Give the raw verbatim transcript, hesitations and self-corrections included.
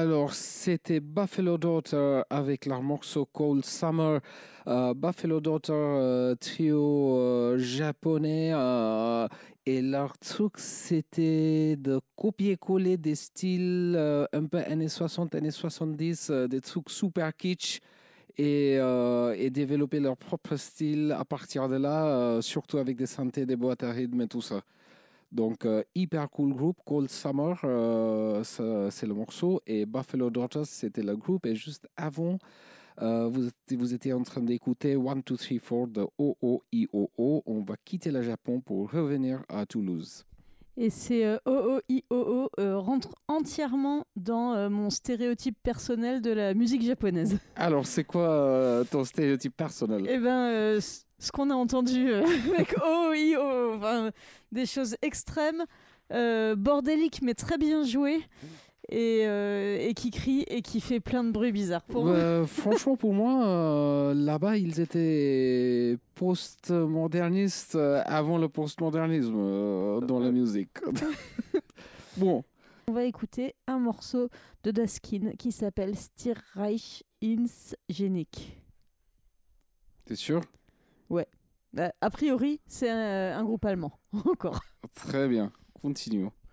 Alors, c'était Buffalo Daughter avec leur morceau Cold Summer. Euh, Buffalo Daughter, euh, trio euh, japonais. euh, et leur truc, c'était de copier-coller des styles euh, un peu années soixante, années soixante-dix, euh, des trucs super kitsch. Et, euh, et développer leur propre style à partir de là, euh, surtout avec des synthés, des boîtes à rythme et tout ça. Donc, euh, hyper cool groupe, Cold Summer, euh, ça, c'est le morceau, et Buffalo Daughters, c'était le groupe. Et juste avant, euh, vous, étiez- vous étiez en train d'écouter one two three four de O O I O O. On va quitter le Japon pour revenir à Toulouse. Et c'est euh, O O I O O euh, rentre entièrement dans euh, mon stéréotype personnel de la musique japonaise. Alors, c'est quoi euh, ton stéréotype personnel? Eh ben, euh, c- ce qu'on a entendu euh, avec O O I O O, enfin, des choses extrêmes, euh, bordéliques mais très bien jouées, et, euh, et qui crie et qui fait plein de bruits bizarres. Pour moi. Euh, franchement, pour moi, euh, là-bas, ils étaient post-modernistes euh, avant le post-modernisme euh, dans la musique. Bon, On va écouter un morceau de Daskin qui s'appelle Stirreich ins Genick. t'es sûr? Euh, a priori, c'est un, un groupe allemand, encore. Très bien, continuons.